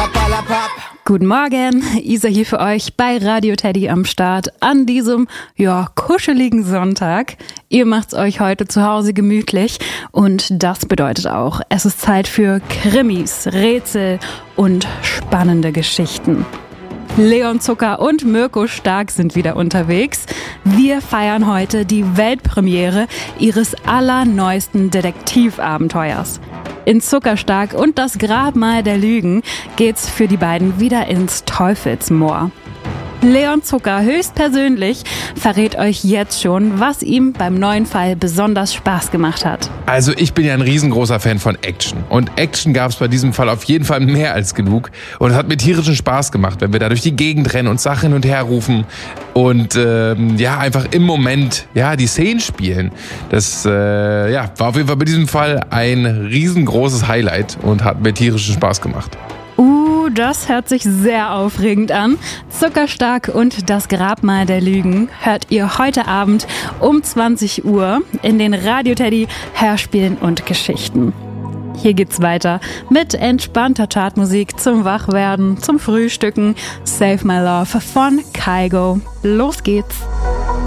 Guten Morgen, Isa hier für euch bei Radio Teddy am Start an diesem, kuscheligen Sonntag. Ihr macht's euch heute zu Hause gemütlich und das bedeutet auch, es ist Zeit für Krimis, Rätsel und spannende Geschichten. Leon Zucker und Mirko Stark sind wieder unterwegs. Wir feiern heute die Weltpremiere ihres allerneuesten Detektivabenteuers. In Zuckerstark und das Grabmal der Lügen geht's für die beiden wieder ins Teufelsmoor. Leon Zucker höchstpersönlich verrät euch jetzt schon, was ihm beim neuen Fall besonders Spaß gemacht hat. Also ich bin ja ein riesengroßer Fan von Action. Und Action gab es bei diesem Fall auf jeden Fall mehr als genug. Und es hat mir tierischen Spaß gemacht, wenn wir da durch die Gegend rennen und Sachen hin und her rufen. Und einfach im Moment die Szenen spielen. Das war auf jeden Fall bei diesem Fall ein riesengroßes Highlight und hat mir tierischen Spaß gemacht. Das hört sich sehr aufregend an. Zuckerstark und das Grabmal der Lügen hört ihr heute Abend um 20 Uhr in den Radio Teddy Hörspielen und Geschichten. Hier geht's weiter mit entspannter Chartmusik zum Wachwerden, zum Frühstücken. Save My Love von Kygo. Los geht's!